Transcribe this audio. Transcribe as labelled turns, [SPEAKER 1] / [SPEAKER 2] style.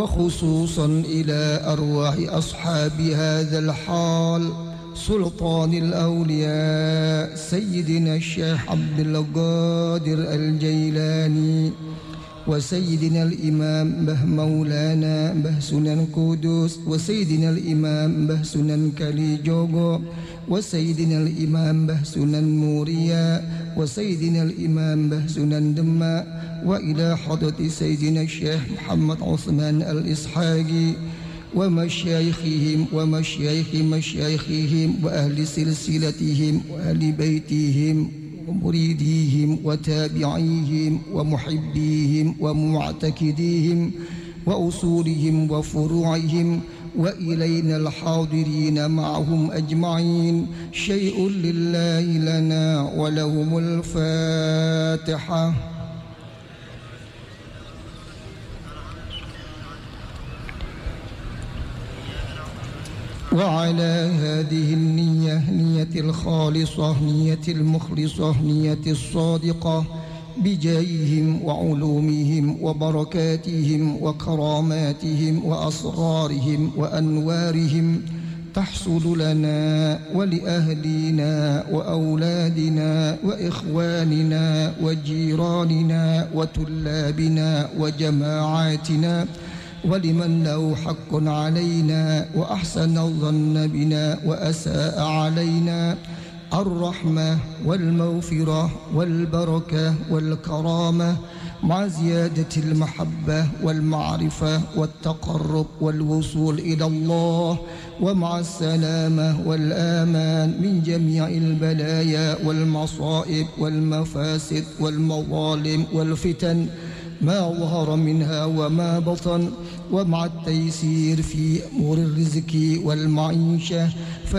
[SPEAKER 1] وخصوصا إلى أرواح أصحاب هذا الحال سلطان الأولياء سيدنا الشيخ عبد القادر الجيلاني، وسيدنا الإمام به مولانا به سنن قدوس، وسيدنا الإمام به سنن كليجوغو، وسيدنا الإمام به سنن موريا، وسيدنا الإمام به سنن دماء، وإلى حضرة سيدنا الشيخ محمد عثمان الإسحاقي ومشايخهم ومشايخ مشايخهم وأهل سلسلتهم وأهل بيتهم ومريديهم وتابعيهم ومحبيهم ومعتكديهم وأصولهم وفروعهم وإلينا الحاضرين معهم أجمعين. شيء لله لنا ولهم الفاتحة. وعلى هذه النية، نية الخالصة، نية المخلصة، نية الصادقة، بجاههم وعلومهم وبركاتهم وكراماتهم وأسرارهم وأنوارهم، تحصل لنا ولأهلنا وأولادنا وإخواننا وجيراننا وطلابنا وجماعاتنا ولمن له حق علينا وأحسن الظن بنا وأساء علينا، الرحمة والمغفرة والبركة والكرامة مع زيادة المحبة والمعرفة والتقرب والوصول إلى الله، ومع السلامة والآمان من جميع البلايا والمصائب والمفاسد والمظالم والفتن ما ظهر منها وما بطن، ومع التيسير في أمور الرزق والمعيشة.